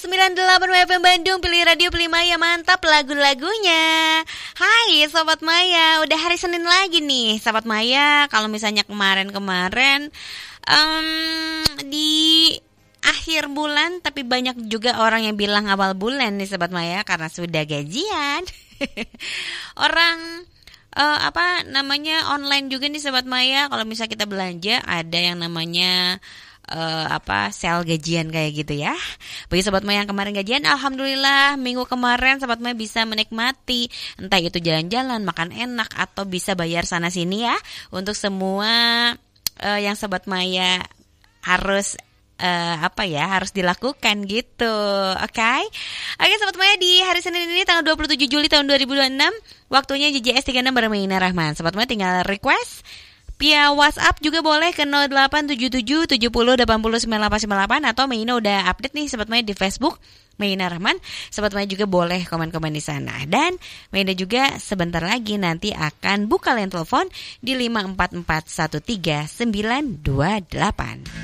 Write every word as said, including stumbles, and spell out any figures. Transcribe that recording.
sembilan puluh delapan F M Bandung, pilih radio, pilih Maya, mantap lagu-lagunya. Hai Sobat Maya, udah hari Senin lagi nih Sobat Maya. Kalau misalnya kemarin-kemarin um, di akhir bulan, tapi banyak juga orang yang bilang awal bulan nih Sobat Maya, karena sudah gajian. Orang uh, apa namanya online juga nih Sobat Maya. Kalau misalnya kita belanja, ada yang namanya Uh, apa sel gajian kayak gitu ya. Bagi Sobat Maya yang kemarin gajian, alhamdulillah minggu kemarin Sobat Maya bisa menikmati entah itu jalan-jalan, makan enak, atau bisa bayar sana sini ya. Untuk semua uh, yang Sobat Maya harus uh, apa ya harus dilakukan gitu. Oke okay? Oke okay, Sobat Maya, di hari Senin ini tanggal dua puluh tujuh Juli tahun dua ribu dua puluh enam, waktunya J J S tiga puluh enam bareng Mina Rahman. Sobat Maya tinggal request via WhatsApp juga boleh ke nol delapan tujuh tujuh tujuh nol delapan nol sembilan delapan sembilan delapan, atau Meina udah update nih Sobat Maya di Facebook Meina Rahman. Sobat Maya juga boleh komen-komen di sana. Dan Meina juga sebentar lagi nanti akan buka line telepon di lima empat empat satu tiga sembilan dua delapan.